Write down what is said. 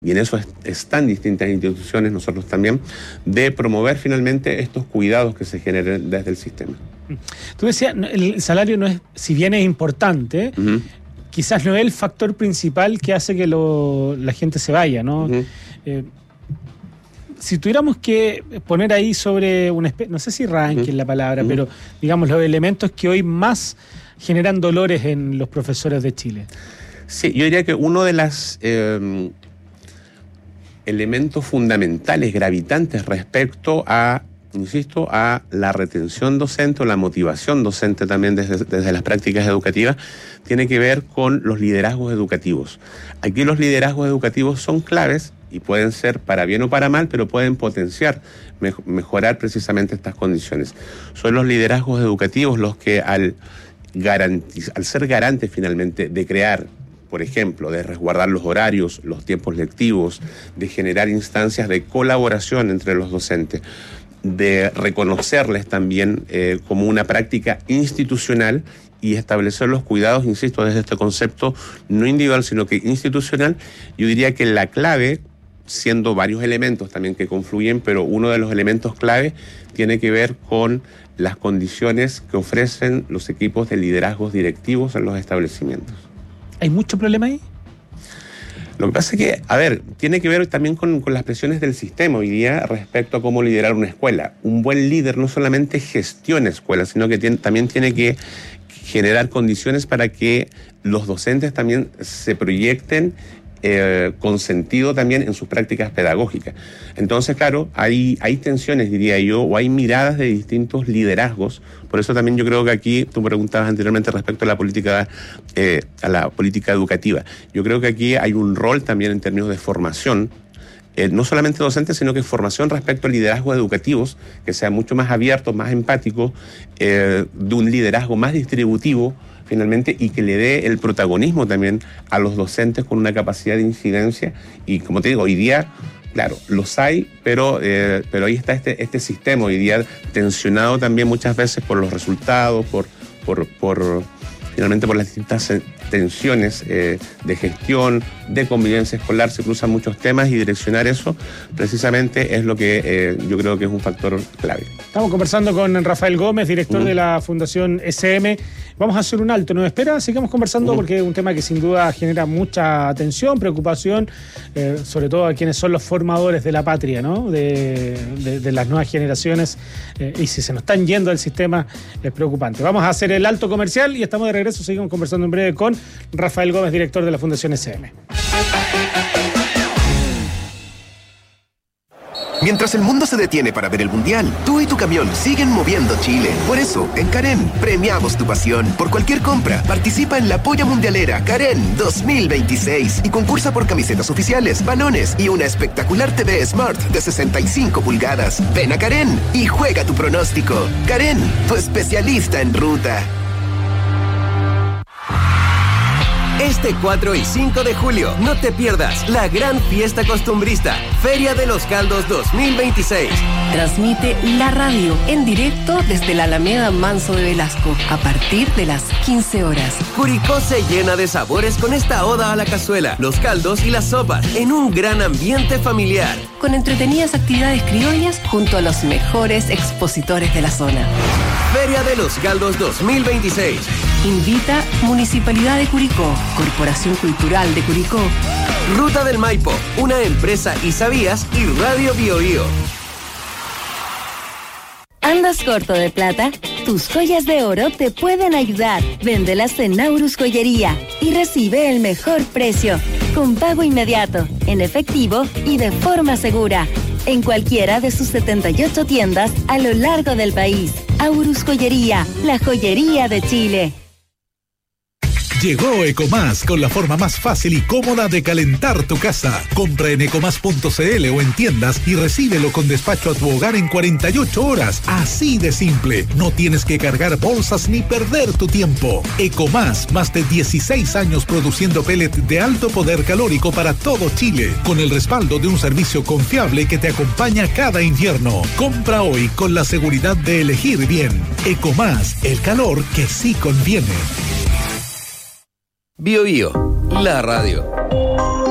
y en eso están distintas instituciones, nosotros también, de promover finalmente estos cuidados que se generen desde el sistema. Tú decías, el salario no es, si bien es importante, quizás no es el factor principal que hace que la gente se vaya, ¿no? Si tuviéramos que poner ahí sobre no sé si ranking la palabra, pero digamos los elementos que hoy más generan dolores en los profesores de Chile. Sí, yo diría que uno de los elementos fundamentales, gravitantes respecto a, insisto, a la retención docente o la motivación docente también desde las prácticas educativas, tiene que ver con los liderazgos educativos. Aquí los liderazgos educativos son claves y pueden ser para bien o para mal, pero pueden potenciar, mejorar precisamente estas condiciones. Son los liderazgos educativos los que al ser garantes finalmente de crear, por ejemplo, de resguardar los horarios, los tiempos lectivos, de generar instancias de colaboración entre los docentes, de reconocerles también como una práctica institucional y establecer los cuidados, insisto, desde este concepto no individual, sino que institucional. Yo diría que la clave, siendo varios elementos también que confluyen, pero uno de los elementos clave tiene que ver con las condiciones que ofrecen los equipos de liderazgos directivos en los establecimientos. ¿Hay mucho problema ahí? Lo que pasa es que, tiene que ver también con las presiones del sistema hoy día respecto a cómo liderar una escuela. Un buen líder no solamente gestiona escuelas, sino que también tiene que generar condiciones para que los docentes también se proyecten con sentido también en sus prácticas pedagógicas. Entonces, claro, hay tensiones, diría yo, o hay miradas de distintos liderazgos. Por eso también yo creo que aquí, tú preguntabas anteriormente respecto a la política educativa. Yo creo que aquí hay un rol también en términos de formación, no solamente docente, sino que formación respecto a liderazgos educativos, que sea mucho más abierto, más empático, de un liderazgo más distributivo, finalmente, y que le dé el protagonismo también a los docentes con una capacidad de incidencia. Y como te digo, hoy día, claro, los hay, pero ahí está este sistema hoy día tensionado también muchas veces por los resultados, finalmente por las distintas tensiones de gestión, de convivencia escolar. Se cruzan muchos temas y direccionar eso precisamente es lo que yo creo que es un factor clave. Estamos conversando con Rafael Gómez, director de la Fundación SM. Vamos a hacer un alto, ¿nos espera? Sigamos conversando porque es un tema que sin duda genera mucha atención, preocupación, sobre todo a quienes son los formadores de la patria, ¿no? De las nuevas generaciones, y si se nos están yendo del sistema es preocupante. Vamos a hacer el alto comercial y estamos de regreso. Seguimos conversando en breve con Rafael Gómez, director de la Fundación SM. Mientras el mundo se detiene para ver el Mundial, tú y tu camión siguen moviendo Chile. Por eso, en Karen, premiamos tu pasión. Por cualquier compra, participa en la Polla Mundialera Karen 2026 y concursa por camisetas oficiales, balones y una espectacular TV Smart de 65 pulgadas. Ven a Karen y juega tu pronóstico. Karen, tu especialista en ruta. Este 4 y 5 de julio, no te pierdas la gran fiesta costumbrista, Feria de los Caldos 2026. Transmite la radio en directo desde la Alameda Manso de Velasco a partir de las 15 horas. Curicó se llena de sabores con esta oda a la cazuela, los caldos y las sopas en un gran ambiente familiar. Con entretenidas actividades criollas junto a los mejores expositores de la zona. Feria de los Caldos 2026. Invita Municipalidad de Curicó, Corporación Cultural de Curicó, Ruta del Maipo, una empresa Isavías y Radio Bio Bio. ¿Andas corto de plata? Tus joyas de oro te pueden ayudar. Véndelas en Naurus Joyería y recibe el mejor precio, con pago inmediato, en efectivo y de forma segura. En cualquiera de sus 78 tiendas a lo largo del país. Aurus Joyería, la joyería de Chile. Llegó Ecomás con la forma más fácil y cómoda de calentar tu casa. Compra en ecomás.cl o en tiendas y recíbelo con despacho a tu hogar en 48 horas. Así de simple. No tienes que cargar bolsas ni perder tu tiempo. Ecomás, más de 16 años produciendo pellet de alto poder calórico para todo Chile, con el respaldo de un servicio confiable que te acompaña cada invierno. Compra hoy con la seguridad de elegir bien. Ecomás, el calor que sí conviene. Bio Bio, la radio.